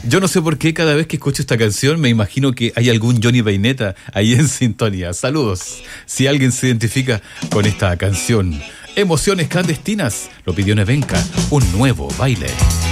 Yo no sé por qué cada vez que escucho esta canción me imagino que hay algún Johnny Peineta ahí en sintonía. Saludos. Si alguien se identifica con esta canción. Emociones clandestinas. Lo pidió Nevenka. Un nuevo baile.